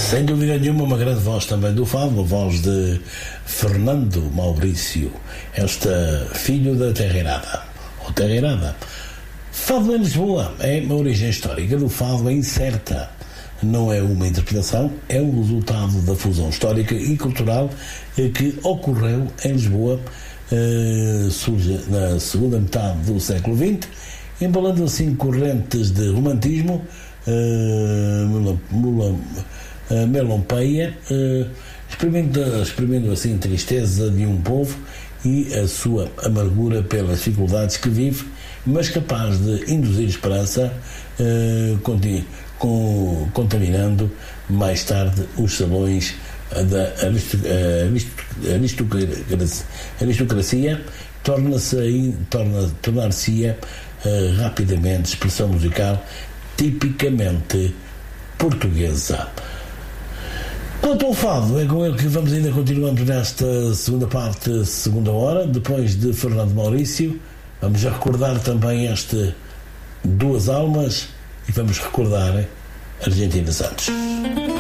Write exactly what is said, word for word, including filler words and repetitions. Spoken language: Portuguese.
Sem dúvida nenhuma, uma grande voz também do fado, a voz de Fernando Maurício, esta filho da Terreirada, ou Terreirada. Fado em Lisboa é uma origem histórica do fado, é incerta. Não é uma interpretação, é o resultado da fusão histórica e cultural que ocorreu em Lisboa, eh, surge na segunda metade do século vinte, embalando assim correntes de romantismo, eh, mula, mula, eh, melompeia, eh, exprimendo, exprimendo assim tristeza de um povo e a sua amargura pelas dificuldades que vive, mas capaz de induzir esperança, eh, continua, com, contaminando mais tarde os salões da aristocracia, aristocracia torna-se torna, tornar-se-ia uh, rapidamente expressão musical tipicamente portuguesa. Quanto ao fado, é com ele que vamos ainda continuando nesta segunda parte, segunda hora, depois de Fernando Maurício. Vamos a recordar também este Duas Almas e vamos recordar Argentina Santos.